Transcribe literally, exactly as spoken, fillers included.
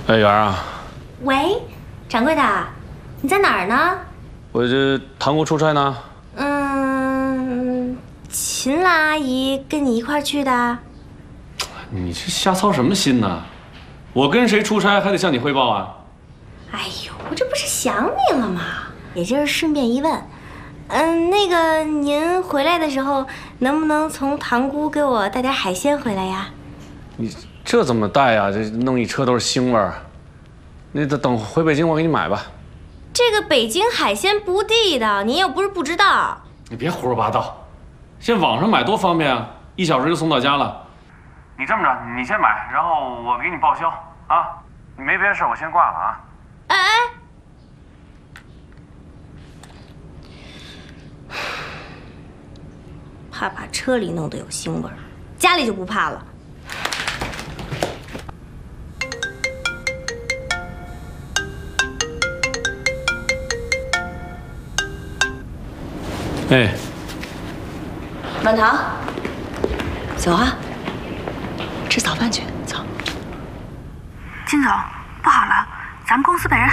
哎，媛儿啊， 喂，掌柜的，你在哪儿呢？ 我这塘沽出差呢。 嗯，秦兰阿姨跟你一块儿去的。 你这瞎操什么心呢？我跟谁出差还得向你汇报啊？ 哎呦，我这不是想你了吗？也就是顺便一问。嗯，那个您回来的时候，能不能从塘沽给我带点海鲜回来呀？ 你这怎么带呀？这弄一车都是腥味儿。那等等回北京我给你买吧。 这个北京海鲜不地道，您又不是不知道。 你别胡说八道，现在网上买多方便啊，一小时就送到家了。你这么着，你先买，然后我给你报销啊。你没别的事，我先挂了啊。 哎哎。怕把车里弄得有腥味儿，家里就不怕了。 哎， 满堂，走啊，吃早饭去，走。 金总，不好了，咱们公司被人